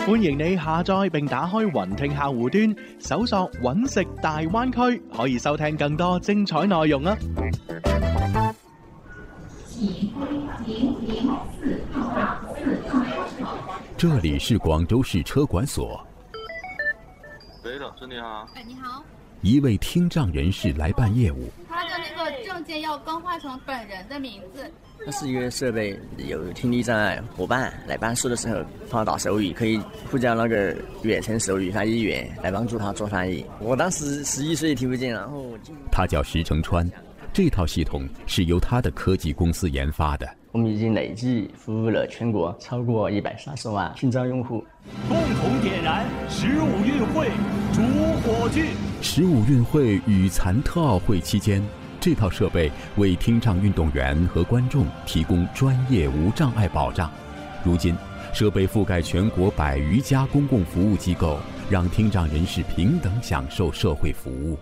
歡迎你下載並打開雲聽客戶端，搜索揾食大灣區，可以收聽更多精彩內容啊！ 這裡是廣州市車管所。 喂，老師你好。 你好。 一位聽障人士來辦業務。 他的那個證件要更換成本人的名字。 它是一個設備，有聽力障礙夥伴來辦事的時候放到手語，可以呼叫那個遠程手語翻譯員來幫助他做翻譯。我當時11歲聽不見，然後他叫石成川，這套系統是由他的科技公司研發的。 我們已經累計服務了全國超過130萬聽障用戶。 共同點燃15運會主火炬。 15運會與殘特奧會期間，這套設備為聽障運動員和觀眾提供專業無障礙保障。如今，設備覆蓋全國100餘家公共服務機構，讓聽障人士平等享受社會服務。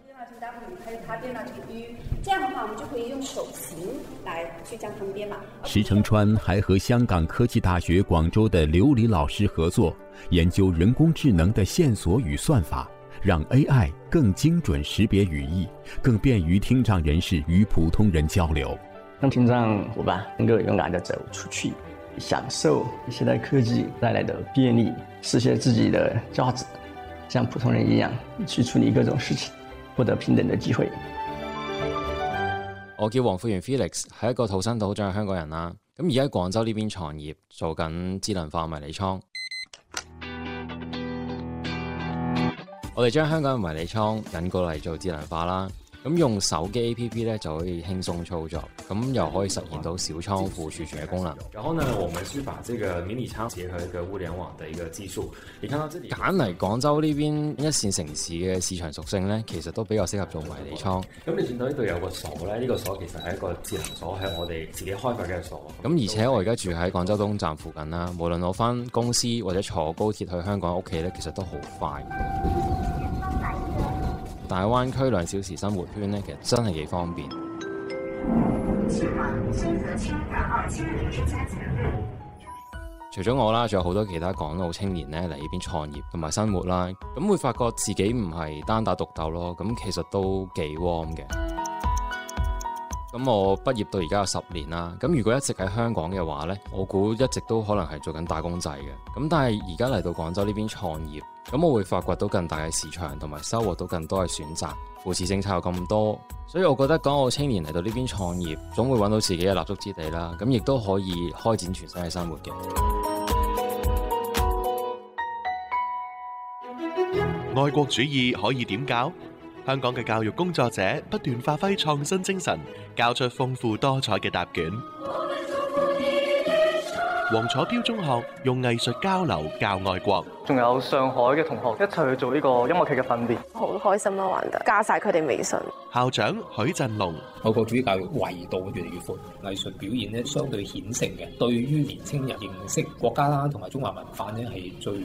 這樣的話，我們就可以用手型來去將它們編碼。 石成川還和香港科技大學廣州的劉禮老師合作，研究人工智能的線索與算法，讓 AI 更精準識別語義，更便於聽障人士與普通人交流。 讓聽障夥伴能夠勇敢地走出去，享受現代科技帶來的便利，實現自己的價值，像普通人一樣去處理各種事情，獲得平等的機會。 我叫黃富源 Felix， 係一個土生土長嘅香港人啦。咁而家喺廣州呢邊創業，做緊智能化迷你倉。我哋將香港嘅迷你倉引過嚟做智能化啦。咁用手機 APP 咧就可以輕鬆操作，咁又可以實現到小倉庫儲存嘅功能。 然後呢，我們是把這個迷你倉結合一個物聯網的一個技術。你看到這裡揀嚟廣州呢邊一線城市嘅市場屬性咧，其實都比較適合做迷你倉。 咁你見到呢度有個鎖咧，呢個鎖其實係一個智能鎖，係我哋自己開發嘅鎖。 咁而且我而家住喺廣州東站附近啦，無論我返公司或者坐高鐵去香港屋企咧，其實都好快。大灣區2小時生活圈咧，其實真係幾方便。除咗我啦，仲有好多其他港澳青年咧嚟呢邊創業同埋生活啦，咁會發覺自己唔係單打獨鬥咯，咁其實都幾 warm 嘅。咁我畢業到而家有10年啦，咁如果一直喺香港嘅話呢，我估一直都可能係做緊打工仔嘅。咁但係而家嚟到廣州呢邊創業，咁我會發掘到更大嘅市場，同埋收穫到更多嘅選擇。扶持政策有咁多，所以我覺得港澳青年嚟到呢邊創業，總會揾到自己嘅立足之地啦。咁亦都可以開展全新嘅生活嘅。 愛國主義可以點教？香港嘅教育工作者不斷發揮創新精神，交出豐富多彩嘅答卷。黃楚標中學用藝術交流教愛國， 仲有上海嘅同學一齊去做呢個音樂劇嘅訓練， 好開心咯，玩得加晒佢哋微信。 校長許振龍， 愛國主義教育維度越嚟越闊，藝術表現咧相對顯性嘅，對於年青人認識國家啦同埋中華文化咧係最